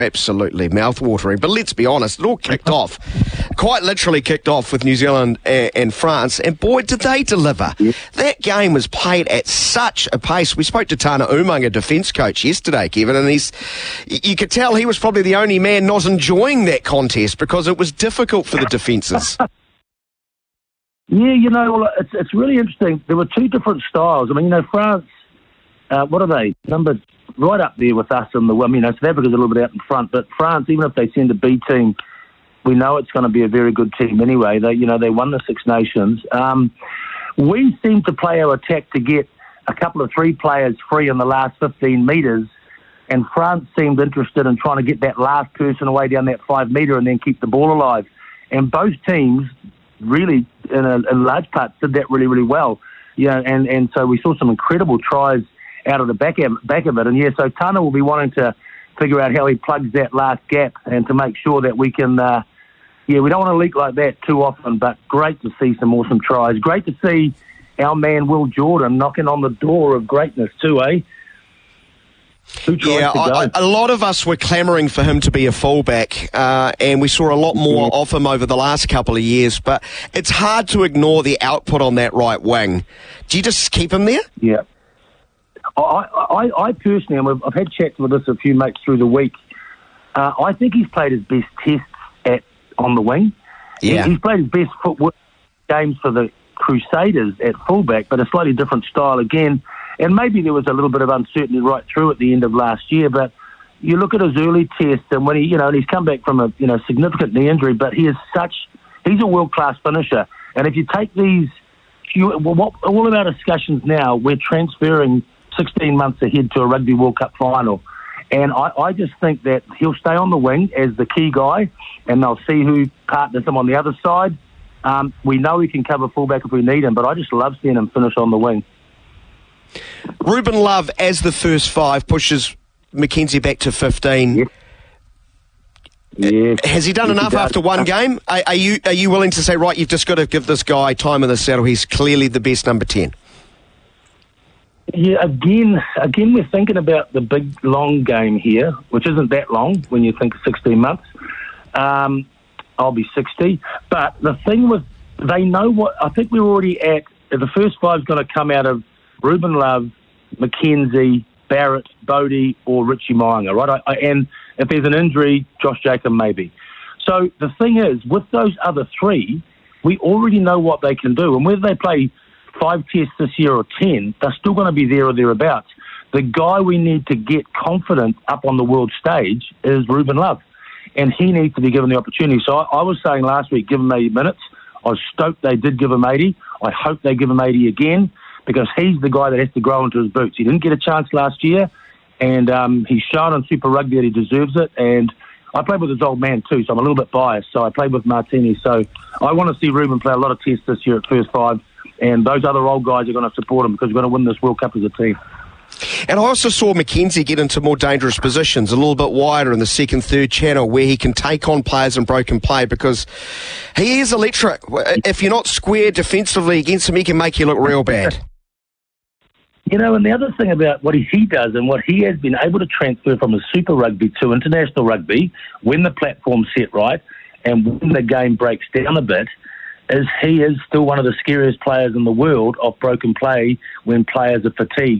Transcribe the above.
Absolutely mouth-watering. But let's be honest, it all kicked off, quite literally kicked off with New Zealand and France, and boy, did they deliver. Yep. That game was played at such a pace. We spoke to Tana Umaga, defence coach, yesterday, Kevin, and you could tell he was probably the only man not enjoying that contest because it was difficult for the defences. Yeah, well, it's really interesting. There were two different styles. I mean, France, what are they? Numbered right up there with us in the women. South Africa's a little bit out in front, but France, even if they send a B team, we know it's going to be a very good team anyway. They won the Six Nations. We seem to play our attack to get a couple of three players free in the last 15 metres, and France seemed interested in trying to get that last person away down that 5 metre and then keep the ball alive. And both teams really, in large part, did that really, really well. And so we saw some incredible tries out of the back of it. And so Tana will be wanting to figure out how he plugs that last gap and to make sure that we can, we don't want to leak like that too often, but great to see some awesome tries. Great to see our man Will Jordan knocking on the door of greatness too, eh? A lot of us were clamouring for him to be a fullback, and we saw a lot more of him over the last couple of years, but it's hard to ignore the output on that right wing. Do you just keep him there? Yeah. I personally, I've had chats with a few mates through the week, I think he's played his best tests on the wing. Yeah. He's played his best footwork games for the Crusaders at fullback, but a slightly different style again. And maybe there was a little bit of uncertainty right through at the end of last year, but you look at his early tests and when and he's come back from a significant knee injury, but he's a world-class finisher. And if you take all of our discussions now, we're transferring 16 months ahead to a Rugby World Cup final. And I just think that he'll stay on the wing as the key guy, and they'll see who partners him on the other side. We know he can cover fullback if we need him, but I just love seeing him finish on the wing. Ruben Love, as the first 5, pushes McKenzie back to 15. Yep. Yes. Has he done enough after one game? Are you willing to say, right, you've just got to give this guy time in the saddle? He's clearly the best number 10. Yeah, again, we're thinking about the big, long game here, which isn't that long when you think of 16 months. I'll be 60. But the thing with, they know what, I think we're already at, the first 5 is going to come out of Ruben Love, McKenzie, Barrett, Bodie, or Richie Mo'unga, right? And if there's an injury, Josh Jacob maybe. So the thing is, with those other 3, we already know what they can do. And whether they play 5 tests this year or 10, they're still going to be there or thereabouts. The guy we need to get confident up on the world stage is Ruben Love. And he needs to be given the opportunity. So I was saying last week, give him 80 minutes. I was stoked they did give him 80. I hope they give him 80 again, because he's the guy that has to grow into his boots. He didn't get a chance last year, and he's shown on Super Rugby that he deserves it. And I played with his old man too, so I'm a little bit biased. So I played with Martini. So I want to see Ruben play a lot of tests this year at first 5, and those other old guys are going to support him because we're going to win this World Cup as a team. And I also saw McKenzie get into more dangerous positions, a little bit wider in the second, third channel, where he can take on players in broken play, because he is electric. If you're not square defensively against him, he can make you look real bad. And the other thing about what he does and what he has been able to transfer from his Super Rugby to international rugby, when the platform's set right and when the game breaks down a bit, is he is still one of the scariest players in the world of broken play when players are fatigued.